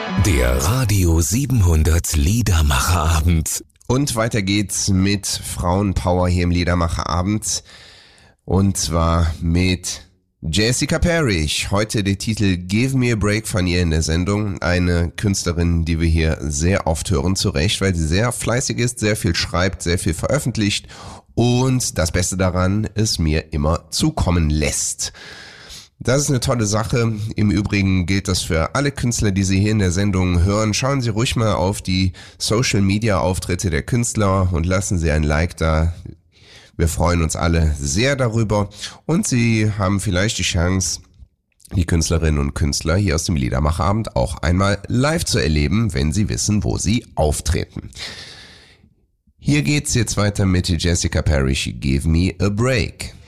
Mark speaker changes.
Speaker 1: Der Radio 700 Liedermacherabend.
Speaker 2: Und weiter geht's mit Frauenpower hier im Liedermacherabend. Und zwar mit Jessica Parrish. Heute der Titel Give Me a Break von ihr in der Sendung. Eine Künstlerin, die wir hier sehr oft hören, zu Recht, weil sie sehr fleißig ist, sehr viel schreibt, sehr viel veröffentlicht und das Beste daran, es mir immer zukommen lässt. Das ist eine tolle Sache. Im Übrigen gilt das für alle Künstler, die Sie hier in der Sendung hören. Schauen Sie ruhig mal auf die Social-Media-Auftritte der Künstler und lassen Sie ein Like da. Wir freuen uns alle sehr darüber. Und Sie haben vielleicht die Chance, die Künstlerinnen und Künstler hier aus dem Liedermacherabend auch einmal live zu erleben, wenn Sie wissen, wo sie auftreten. Hier geht's jetzt weiter mit Jessica Parrish, Give Me a Break.